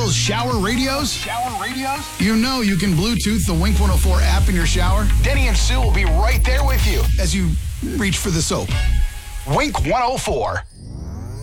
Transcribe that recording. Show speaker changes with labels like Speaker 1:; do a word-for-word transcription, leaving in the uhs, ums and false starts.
Speaker 1: those shower radios?
Speaker 2: Shower radios?
Speaker 1: You know you can Bluetooth the Wink one oh four app in your shower.
Speaker 2: Denny and Sue will be right there with you
Speaker 1: as you reach for the soap.
Speaker 2: Wink one oh four.